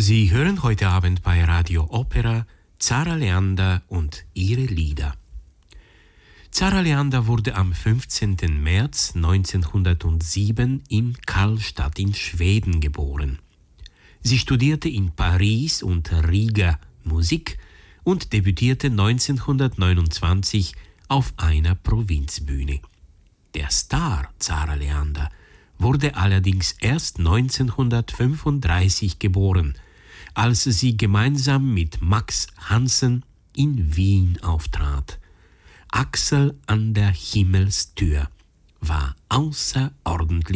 Sie hören heute Abend bei Radio Opera Zara Leander und ihre Lieder. Zara Leander wurde am 15. März 1907 in Karlstad in Schweden geboren. Sie studierte in Paris und Riga Musik und debütierte 1929 auf einer Provinzbühne. Der Star Zara Leander wurde allerdings erst 1935 geboren, als sie gemeinsam mit Max Hansen in Wien auftrat. Axel an der Himmelstür war außerordentlich